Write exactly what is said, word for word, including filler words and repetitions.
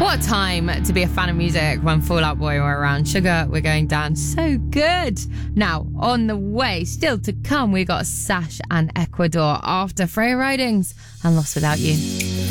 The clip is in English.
What a time to be a fan of music when Fall Out Boy were around. Sugar, we're going down. So good. Now, on the way, still to come, we got Sash and Ecuador after Freya Ridings and Lost Without You.